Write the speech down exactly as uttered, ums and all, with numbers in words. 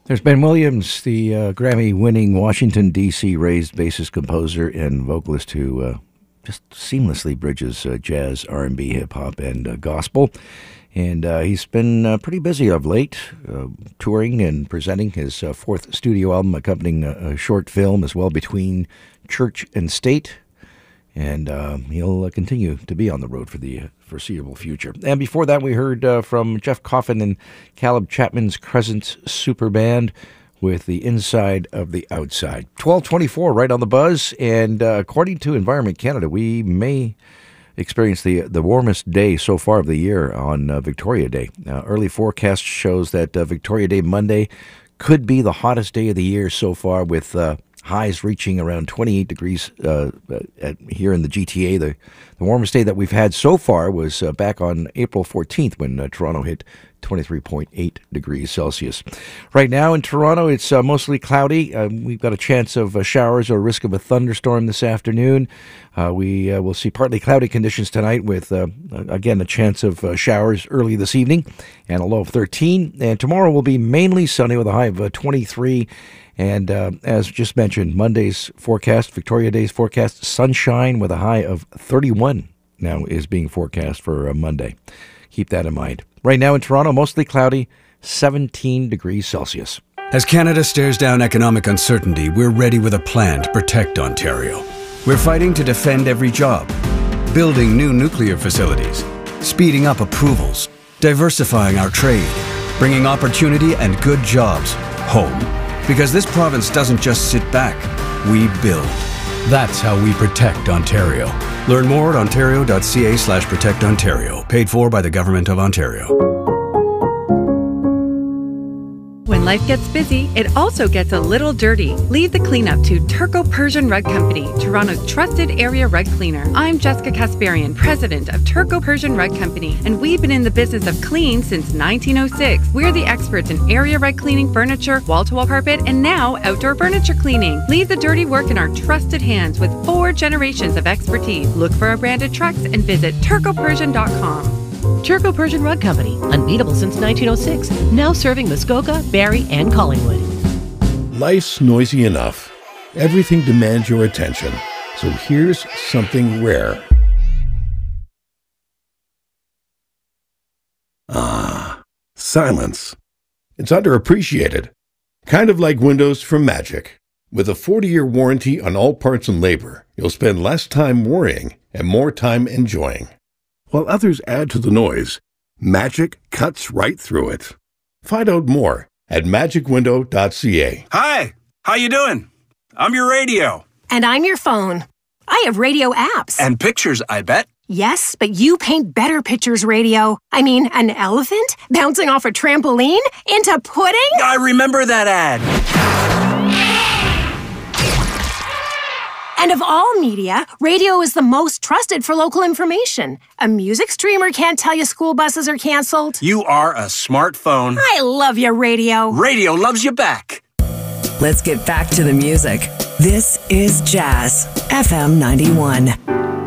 There's Ben Williams, the uh, Grammy-winning Washington, D C raised bassist, composer, and vocalist who uh, just seamlessly bridges uh, jazz, R and B, hip-hop, and uh, gospel. And uh, he's been uh, pretty busy of late, uh, touring and presenting his uh, fourth studio album, accompanying a, a short film as well, Between Church and State. And uh, he'll uh, continue to be on the road for the uh, foreseeable future. And before that, we heard uh, from Jeff Coffin and Caleb Chapman's Crescent Super Band with The Inside of the Outside. twelve twenty-four, right on the buzz. And uh, according to Environment Canada, we may experience the the warmest day so far of the year on uh, Victoria Day. Uh, early forecast shows that uh, Victoria Day Monday could be the hottest day of the year so far, with uh, highs reaching around twenty-eight degrees uh, at, here in the G T A. The, the warmest day that we've had so far was uh, back on April fourteenth when uh, Toronto hit twenty-three point eight degrees Celsius. Right now in Toronto, it's uh, mostly cloudy. Uh, we've got a chance of uh, showers or risk of a thunderstorm this afternoon. Uh, we uh, will see partly cloudy conditions tonight with, uh, again, a chance of uh, showers early this evening and a low of thirteen. And tomorrow will be mainly sunny with a high of uh, twenty-three. And uh, as just mentioned, Monday's forecast, Victoria Day's forecast, sunshine with a high of thirty-one now is being forecast for uh, Monday. Keep that in mind. Right now in Toronto, mostly cloudy, seventeen degrees Celsius. As Canada stares down economic uncertainty, we're ready with a plan to protect Ontario. We're fighting to defend every job, building new nuclear facilities, speeding up approvals, diversifying our trade, bringing opportunity and good jobs home. Because this province doesn't just sit back, we build. That's how we protect Ontario. Learn more at ontario.ca slash protect Ontario. Paid for by the Government of Ontario. When life gets busy, it also gets a little dirty. Leave the cleanup to Turco Persian Rug Company, Toronto's trusted area rug cleaner. I'm Jessica Kasparian, president of Turco Persian Rug Company, and we've been in the business of clean since nineteen oh six. We're the experts in area rug cleaning, furniture, wall-to-wall carpet, and now outdoor furniture cleaning. Leave the dirty work in our trusted hands with four generations of expertise. Look for our branded trucks and visit turco persian dot com. Turco Persian Rug Company, unbeatable since nineteen oh six, now serving Muskoka, Barrie, and Collingwood. Life's noisy enough. Everything demands your attention. So here's something rare. Ah, silence. It's underappreciated. Kind of like Windows from Magic. With a forty-year warranty on all parts and labor, you'll spend less time worrying and more time enjoying. While others add to the noise, Magic cuts right through it. Find out more at magic window dot c a. Hi, how you doing? I'm your radio. And I'm your phone. I have radio apps. And pictures, I bet. Yes, but you paint better pictures, radio. I mean, an elephant bouncing off a trampoline into pudding? I remember that ad. And of all media, radio is the most trusted for local information. A music streamer can't tell you school buses are canceled. You are a smartphone. I love your radio. Radio loves you back. Let's get back to the music. This is Jazz, F M ninety-one.